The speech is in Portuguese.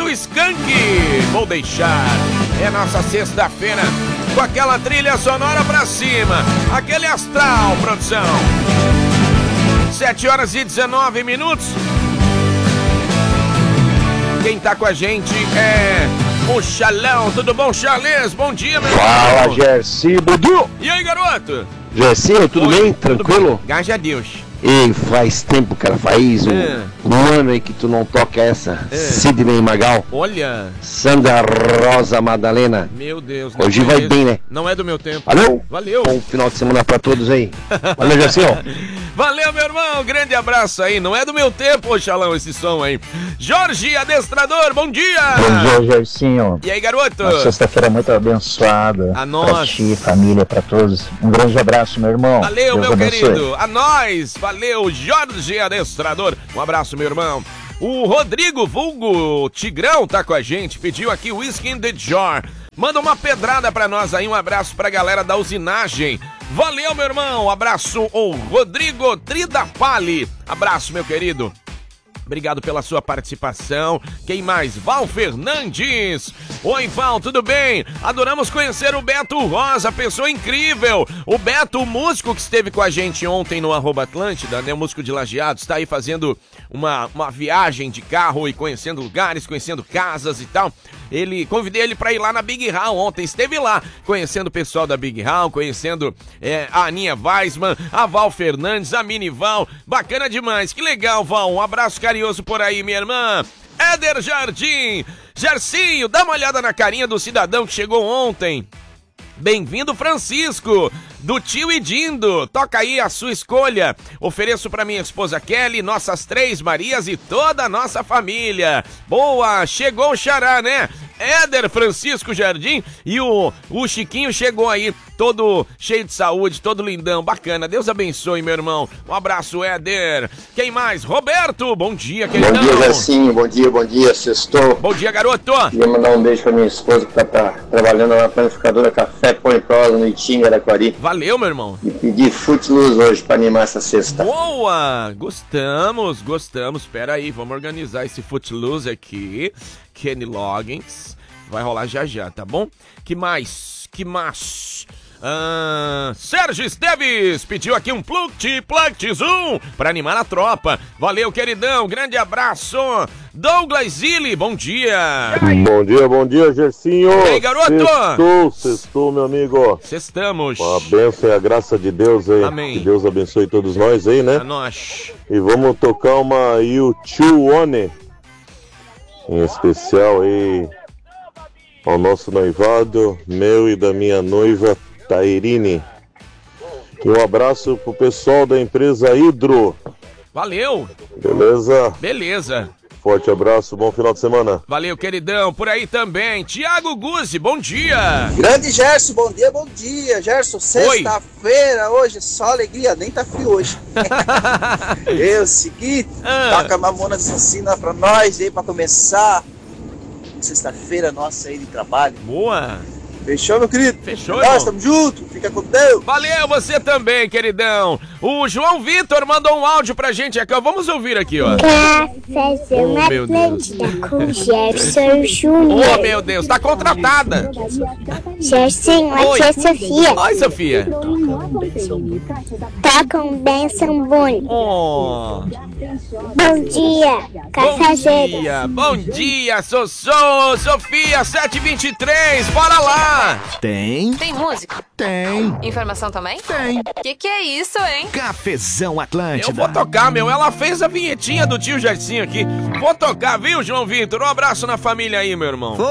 do Skank, vou deixar. É nossa sexta-feira com aquela trilha sonora pra cima, aquele astral, produção. 7h19. Quem tá com a gente é o Chalão. Tudo bom, Chalês? Bom dia, meu irmão. Fala, Gersi, Budu. E aí, garoto? Gersi, tudo bem? Tranquilo? Graças a Deus. E faz tempo, cara, faz um ano aí que tu não toca essa. Sidney Magal. Olha. Sandra Rosa Madalena. Meu Deus. Hoje vai bem, né? Não é do meu tempo. Valeu. Bom final de semana pra todos aí. Valeu, Gersi. Valeu, meu irmão. Grande abraço aí. Não é do meu tempo, Xalão, esse som aí. Jorge Adestrador, bom dia. Bom dia, Gersinho. E aí, garoto? Uma sexta-feira muito abençoada. A nós. Pra ti, família, pra todos. Um grande abraço, meu irmão. Valeu, Deus meu abençoe. querido. A nós. Valeu, Jorge Adestrador. Um abraço, meu irmão. O Rodrigo Vulgo Tigrão tá com a gente. Pediu aqui Whiskey in the Jar. Manda uma pedrada pra nós aí. Um abraço pra galera da usinagem. Valeu, meu irmão. Abraço, o Rodrigo Tridapali. Abraço, meu querido. Obrigado pela sua participação. Quem mais? Val Fernandes. Oi, Val, tudo bem? Adoramos conhecer o Beto Rosa, pessoa incrível. O Beto, o músico que esteve com a gente ontem no @Atlântida, né? O músico de Lajeados, está aí fazendo uma viagem de carro e conhecendo lugares, conhecendo casas e tal. Convidei ele para ir lá na Big Hall ontem, esteve lá conhecendo o pessoal da Big Hall, conhecendo a Aninha Weissman, a Val Fernandes, a Mini Val. Bacana demais, que legal, Val. Um abraço carinhoso por aí, minha irmã. Éder Jardim. Gercinho, dá uma olhada na carinha do cidadão que chegou ontem. Bem-vindo, Francisco, do Tio e Dindo. Toca aí a sua escolha. Ofereço para minha esposa Kelly, nossas 3 Marias e toda a nossa família. Boa, chegou o xará, né? Éder Francisco Jardim e o Chiquinho chegou aí, todo cheio de saúde, todo lindão, bacana. Deus abençoe, meu irmão. Um abraço, Éder. Quem mais? Roberto, bom dia, queridão. Bom dia, Gersinho, bom dia, sextou. Bom dia, garoto. Queria mandar um beijo pra minha esposa que tá trabalhando na panificadora Café Pão e Prosa no Itinga, Araquari. Valeu, meu irmão. E pedir Footloose hoje pra animar essa sexta. Boa, gostamos. Espera aí, vamos organizar esse Footloose aqui. Kenny Loggins, vai rolar já, tá bom? Que mais? Sérgio Esteves pediu aqui um Plugt Zoom pra animar a tropa. Valeu, queridão, grande abraço. Douglas Zilli, bom dia. Bom dia, Gersinho. E aí, garoto? Sextou, meu amigo. Sextamos. A bênção e a graça de Deus aí. Amém. Que Deus abençoe todos nós aí, né? A nós. E vamos tocar uma U2 One, em especial aí ao nosso noivado, meu e da minha noiva Tairine. E um abraço pro pessoal da empresa Hidro. Valeu. Beleza. Forte abraço, bom final de semana. Valeu, queridão. Por aí também, Tiago Guzzi, bom dia. Grande Gerson, bom dia. Gerson, sexta-feira, hoje só alegria, nem tá frio hoje. Eu segui, toca Mamonas Assassina pra nós aí, pra começar. Sexta-feira nossa aí de trabalho. Boa. Fechou, meu querido? Fechou, nós estamos juntos, fica com Deus. Valeu, você também, queridão. O João Vitor mandou um áudio pra gente aqui, ó. Vamos ouvir aqui, ó. Cafézão Atlântida com Gerson Júnior. Oh, meu Deus, tá contratada. Gerson, aqui é Sofia. Oi, Sofia. Toca um benção bom. Oh. Bom dia, cafezeiro. Bom dia, Sofia, 7h23, bora lá. Tem música? Tem. Informação também? Tem. Que é isso, hein? Cafezão Atlântida. Eu vou tocar, meu. Ela fez a vinhetinha do tio Gersinho aqui. Vou tocar, viu, João Vitor? Um abraço na família aí, meu irmão.